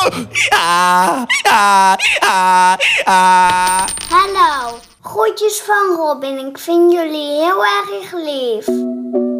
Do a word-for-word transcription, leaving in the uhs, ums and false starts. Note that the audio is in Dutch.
Ja, ja, ja, ja. Hallo, groetjes van Robin. Ik vind jullie heel erg lief.